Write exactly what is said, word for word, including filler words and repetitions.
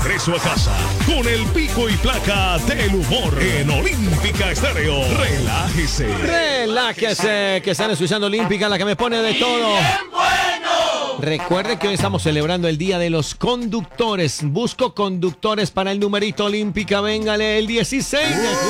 regreso a casa con el pico y placa del humor en Olímpica Estéreo. Relájese. Relájese, que están escuchando Olímpica, la que me pone de todo. Recuerde que hoy estamos celebrando el Día de los Conductores. Busco conductores para el numerito Olímpica. Véngale el dieciséis de julio.